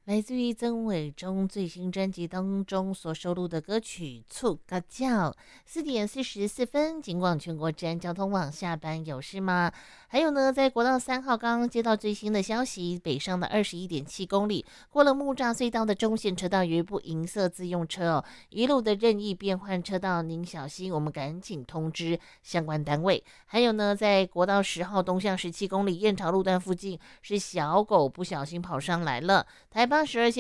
来自于曾伟忠最新专辑当中所收录的歌曲《醋嘎叫》。4:44，警广全国治安交通网下班有事吗？还有呢，在国道3号刚刚接到最新的消息，北上的21.7公里，过了木栅隧道的中线车道有一部银色自用车哦，一路的任意变换车道，您小心，我们赶紧通知相关单位。还有呢，在国道10号东向17公里燕巢路段附近，是小狗不小心跑上来了，台八12线